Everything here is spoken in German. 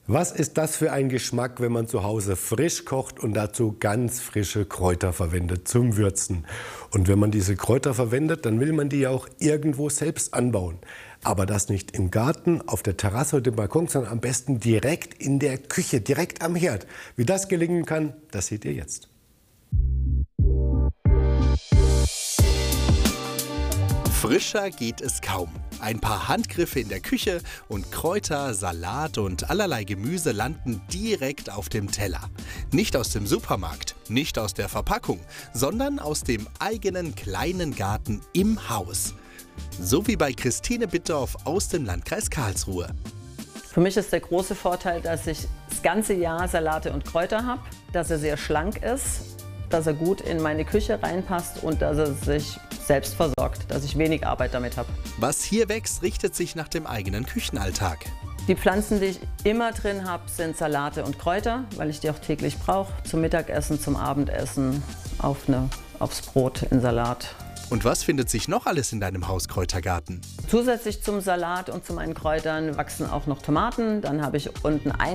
Was ist das für ein Geschmack, wenn man zu Hause frisch kocht und dazu ganz frische Kräuter verwendet zum Würzen? Und wenn man diese Kräuter verwendet, dann will man die ja auch irgendwo selbst anbauen. Aber das nicht im Garten, auf der Terrasse oder dem Balkon, sondern am besten direkt in der Küche, direkt am Herd. Wie das gelingen kann, das seht ihr jetzt. Frischer geht es kaum. Ein paar Handgriffe in der Küche und Kräuter, Salat und allerlei Gemüse landen direkt auf dem Teller. Nicht aus dem Supermarkt, nicht aus der Verpackung, sondern aus dem eigenen kleinen Garten im Haus. So wie bei Christine Bittdorf aus dem Landkreis Karlsruhe. Für mich ist der große Vorteil, dass ich das ganze Jahr Salate und Kräuter habe, dass er sehr schlank ist, dass er gut in meine Küche reinpasst und dass er sich selbst versorgt, dass ich wenig Arbeit damit habe. Was hier wächst, richtet sich nach dem eigenen Küchenalltag. Die Pflanzen, die ich immer drin habe, sind Salate und Kräuter, weil ich die auch täglich brauche. Zum Mittagessen, zum Abendessen, aufs Brot in Salat. Und was findet sich noch alles in deinem Hauskräutergarten? Zusätzlich zum Salat und zu meinen Kräutern wachsen auch noch Tomaten. Dann habe ich unten